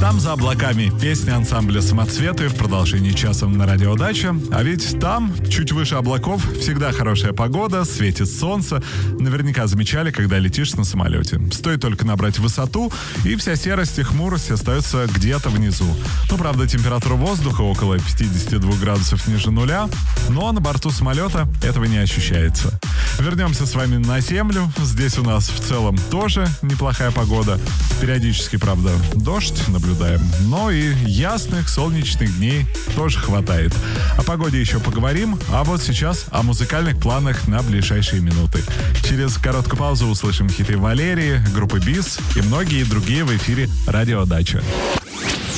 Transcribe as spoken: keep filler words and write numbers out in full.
Там за облаками песни ансамбля «Самоцветы» в продолжении часа на радио Дача. А ведь там, чуть выше облаков, всегда хорошая погода, светит солнце. Наверняка замечали, когда летишь на самолете. Стоит только набрать высоту, и вся серость и хмурость остается где-то внизу. Ну, правда, температура воздуха около пятьдесят два градусов ниже нуля, но на борту самолета этого не ощущается. Вернемся с вами на Землю. Здесь у нас в целом тоже неплохая погода. Периодически, правда, дождь наблюдаем, но и ясных солнечных дней тоже хватает. О погоде еще поговорим, а вот сейчас о музыкальных планах на ближайшие минуты. Через короткую паузу услышим хиты Валерии, группы Бис и многие другие в эфире «Радио Дача».